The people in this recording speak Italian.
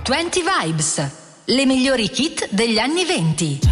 20 Vibes, le migliori hit degli anni 20.